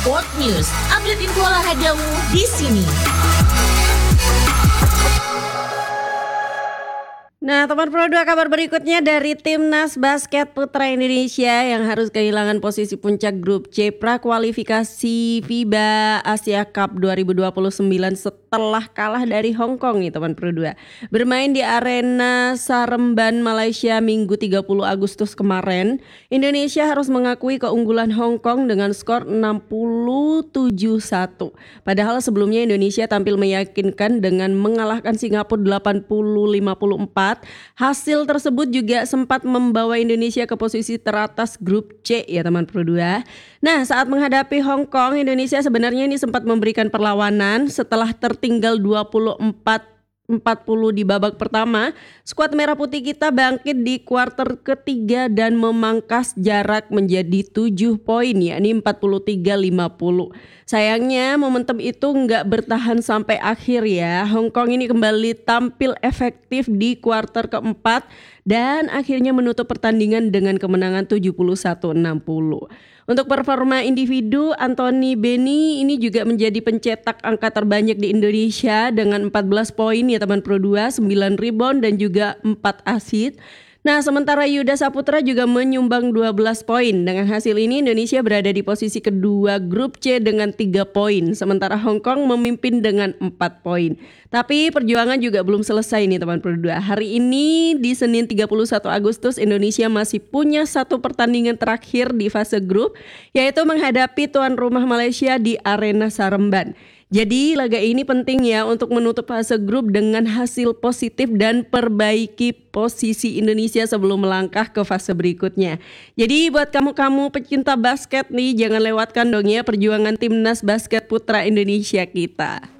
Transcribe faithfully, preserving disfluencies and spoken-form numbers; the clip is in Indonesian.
Sport News, update info olahragamu di sini. Nah, teman Pro dua, kabar berikutnya dari Timnas Basket Putra Indonesia yang harus kehilangan posisi puncak grup C prakualifikasi FIBA Asia Cup dua ribu dua puluh sembilan setelah kalah dari Hong Kong nih teman Pro dua. Bermain di Arena Saremban, Malaysia Minggu tiga puluh Agustus kemarin, Indonesia harus mengakui keunggulan Hong Kong dengan skor enam puluh tujuh satu. Padahal sebelumnya Indonesia tampil meyakinkan dengan mengalahkan Singapura delapan puluh lima puluh empat. Hasil tersebut juga sempat membawa Indonesia ke posisi teratas grup C ya teman Pro dua. Nah, saat menghadapi Hong Kong, Indonesia sebenarnya ini sempat memberikan perlawanan setelah tertinggal dua puluh empat empat puluh di babak pertama. Skuad merah putih kita bangkit di kuarter ketiga dan memangkas jarak menjadi tujuh poin, yakni empat puluh tiga lima puluh. Sayangnya momentum itu nggak bertahan sampai akhir ya. Hong Kong ini kembali tampil efektif di kuarter keempat dan akhirnya menutup pertandingan dengan kemenangan tujuh puluh satu enam puluh. Untuk performa individu, Anthony Benny ini juga menjadi pencetak angka terbanyak di Indonesia dengan empat belas poin ya teman Pro dua, sembilan rebound dan juga empat assist. Nah, sementara Yuda Saputra juga menyumbang dua belas poin. Dengan hasil ini Indonesia berada di posisi kedua grup C dengan tiga poin. Sementara Hong Kong memimpin dengan empat poin. Tapi perjuangan juga belum selesai nih teman Pro dua. Hari ini di Senin tiga puluh satu Agustus Indonesia masih punya satu pertandingan terakhir di fase grup, yaitu menghadapi tuan rumah Malaysia di Arena Saremban. Jadi laga ini penting ya untuk menutup fase grup dengan hasil positif dan perbaiki posisi Indonesia sebelum melangkah ke fase berikutnya. Jadi buat kamu-kamu pecinta basket nih, jangan lewatkan dong ya perjuangan Timnas Basket Putra Indonesia kita.